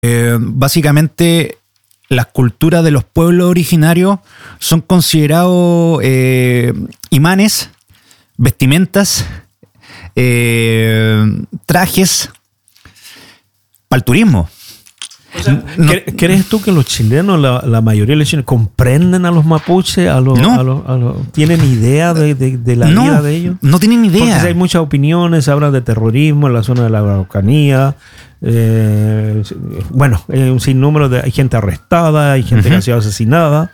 Básicamente, las culturas de los pueblos originarios son considerados imanes, vestimentas, trajes para el turismo. O sea, ¿crees tú que los chilenos, la mayoría de los chilenos, comprenden a los mapuches? ¿Tienen idea de la vida de ellos? No tienen idea. Porque hay muchas opiniones, se habla de terrorismo en la zona de la Araucanía. Un sinnúmero hay gente arrestada, hay gente que ha sido asesinada,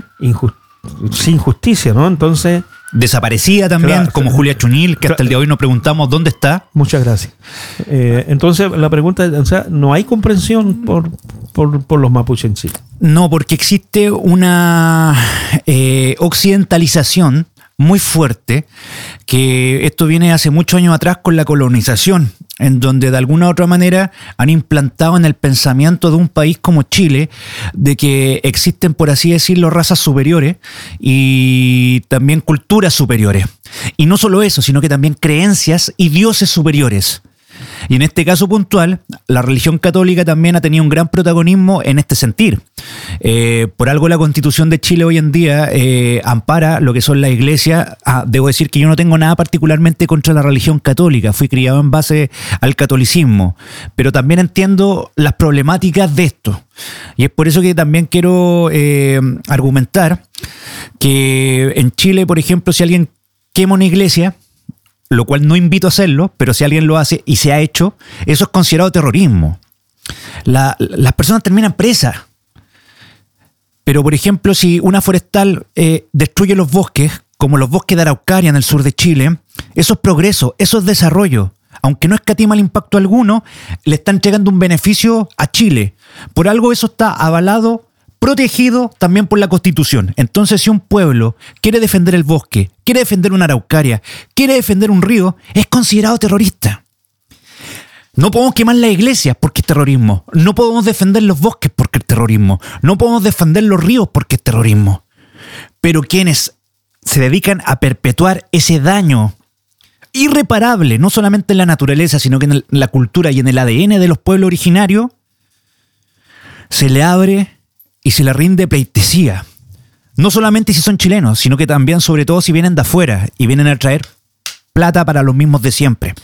sin justicia, ¿no? Entonces... Desaparecida también, claro, como Julia Chunil, que hasta el día de hoy nos preguntamos dónde está. Muchas gracias. Entonces, la pregunta es, o sea, ¿no hay comprensión por los mapuches en Chile? No, porque existe una occidentalización muy fuerte, que esto viene hace muchos años atrás con la colonización, en donde de alguna u otra manera han implantado en el pensamiento de un país como Chile de que existen, por así decirlo, razas superiores y también culturas superiores. Y no solo eso, sino que también creencias y dioses superiores. Y en este caso puntual, la religión católica también ha tenido un gran protagonismo en este sentir. Por algo la Constitución de Chile hoy en día ampara lo que son las iglesias. Debo decir que yo no tengo nada particularmente contra la religión católica, fui criado en base al catolicismo, pero también entiendo las problemáticas de esto. Y es por eso que también quiero argumentar que en Chile, por ejemplo, si alguien quema una iglesia, lo cual no invito a hacerlo, pero si alguien lo hace y se ha hecho, eso es considerado terrorismo. Las personas terminan presas. Pero, por ejemplo, si una forestal destruye los bosques, como los bosques de Araucaria en el sur de Chile, eso es progreso, eso es desarrollo. Aunque no escatima el impacto alguno, le está entregando un beneficio a Chile. Por algo eso está avalado, protegido también por la Constitución. Entonces, si un pueblo quiere defender el bosque, quiere defender una araucaria, quiere defender un río, es considerado terrorista. No podemos quemar las iglesias porque es terrorismo. No podemos defender los bosques porque es terrorismo. No podemos defender los ríos porque es terrorismo. Pero quienes se dedican a perpetuar ese daño irreparable, no solamente en la naturaleza, sino que en la cultura y en el ADN de los pueblos originarios, se le abre y se le rinde pleitesía. No solamente si son chilenos, sino que también, sobre todo, si vienen de afuera y vienen a traer plata para los mismos de siempre.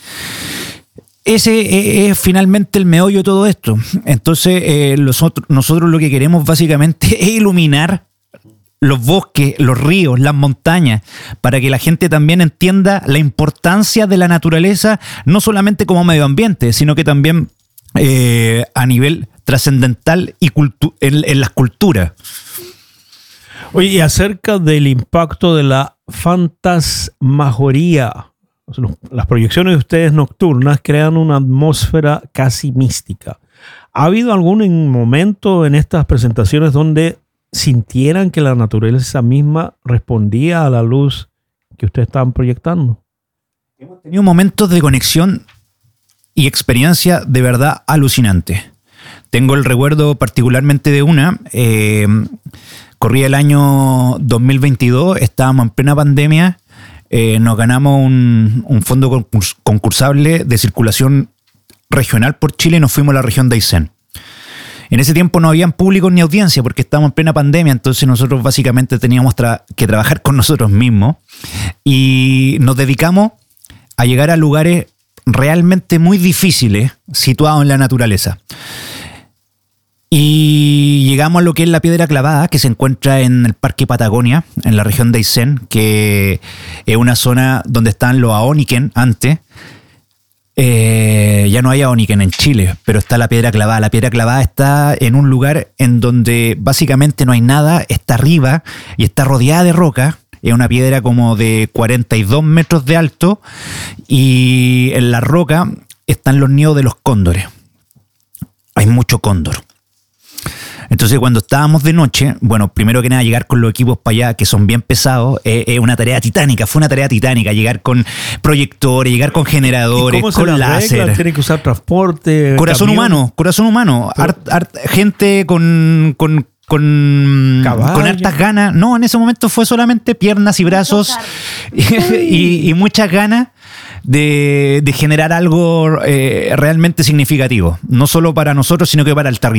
Ese es finalmente el meollo de todo esto. Entonces, nosotros lo que queremos básicamente es iluminar los bosques, los ríos, las montañas, para que la gente también entienda la importancia de la naturaleza, no solamente como medio ambiente, sino que también a nivel trascendental y en las culturas. Oye, y acerca del impacto de la fantasmagoría, las proyecciones de ustedes nocturnas crean una atmósfera casi mística. ¿Ha habido algún momento en estas presentaciones donde sintieran que la naturaleza misma respondía a la luz que ustedes estaban proyectando? Hemos tenido momentos de conexión y experiencia de verdad alucinantes. Tengo el recuerdo particularmente de una. Corría el año 2022, estábamos en plena pandemia. Nos ganamos un fondo concursable de circulación regional por Chile y nos fuimos a la región de Aysén. En ese tiempo no habían públicos ni audiencia porque estábamos en plena pandemia, entonces nosotros básicamente teníamos que trabajar con nosotros mismos y nos dedicamos a llegar a lugares realmente muy difíciles situados en la naturaleza. Y llegamos a lo que es la Piedra Clavada, que se encuentra en el Parque Patagonia, en la región de Aysén, que es una zona donde están los Aoniken antes. Ya no hay Aoniken en Chile, pero está la Piedra Clavada. La Piedra Clavada está en un lugar en donde básicamente no hay nada, está arriba y está rodeada de roca. Es una piedra como de 42 metros de alto y en la roca están los nidos de los cóndores. Hay mucho cóndor. Entonces, cuando estábamos de noche, bueno, primero que nada, llegar con los equipos para allá, que son bien pesados, es una tarea titánica. Fue una tarea titánica, llegar con proyectores, llegar con generadores, con láser. Tiene que usar transporte, corazón camión. humano. Gente con hartas ganas. No, en ese momento fue solamente piernas y brazos y muchas ganas. de generar algo realmente significativo, no solo para nosotros, sino que para el territorio.